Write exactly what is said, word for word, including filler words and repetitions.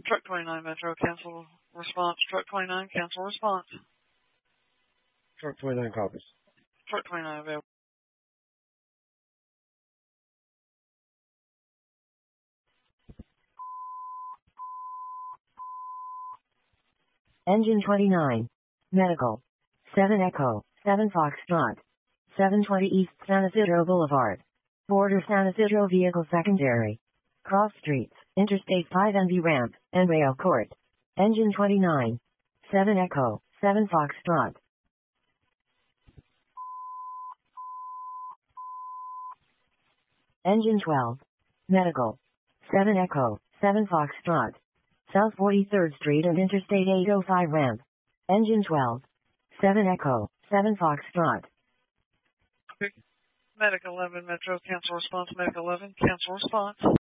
Truck twenty-nine Metro, cancel response. Truck twenty-nine, cancel response. Truck twenty-nine copies. Truck twenty-nine available. Engine twenty-nine. Medical. seven Echo, seven Foxtrot. seven twenty East San Isidro Boulevard. Border San Isidro Vehicle Secondary. Cross Streets, Interstate five N V Ramp, and Rail Court. Engine twenty-nine. seven Echo, seven Foxtrot. Engine twelve. Medical. seven Echo, seven Foxtrot. South forty-third Street and Interstate eight oh five Ramp. Engine twelve. seven Echo, seven Foxtrot. Medic eleven Metro, cancel response. Medic eleven, cancel response.